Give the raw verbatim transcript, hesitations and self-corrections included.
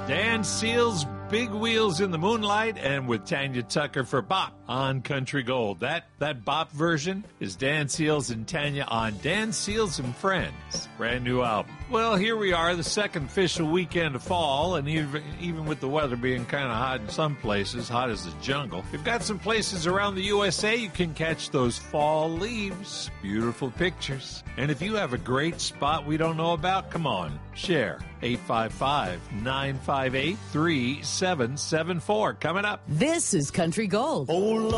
Dan Seals, Big Wheels in the Moonlight, and with Tanya Tucker for Bop on Country Gold. That that Bop version is Dan Seals and Tanya on Dan Seals and Friends, brand new album. Well, here we are, the second official weekend of fall, and even, even with the weather being kind of hot in some places, hot as the jungle, we've got some places around the U S A you can catch those fall leaves. Beautiful pictures. And if you have a great spot we don't know about, come on, share. eight five five, nine five eight, three seven seven four. Coming up. This is Country Gold. Oh,